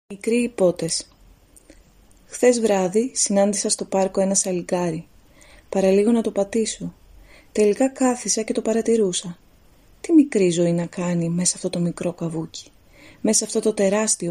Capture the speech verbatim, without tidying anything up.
Μικροί υπότες. Χθες βράδυ συνάντησα στο πάρκο ένα σαλιγκάρι. Παραλίγο να το πατήσω. Τελικά κάθισα και το παρατηρούσα. Τι μικρή ζωή να κάνει μέσα αυτό το μικρό καβούκι. Μέσα αυτό το τεράστιο